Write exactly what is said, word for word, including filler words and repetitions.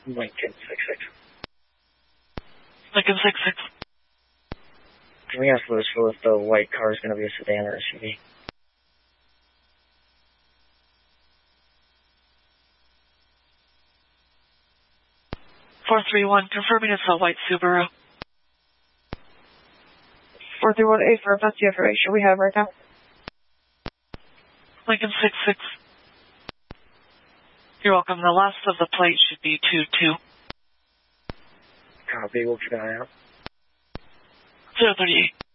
Lincoln six six. Lincoln six six. Can we ask Louisville if the white car is going to be a sedan or S U V? four three one, confirming it's a white Subaru. four three one A for that's the information we have right now. Lincoln six six. You're welcome. The last of the plate should be two two. Copy, we'll keep an eye out. zero thirty-eight.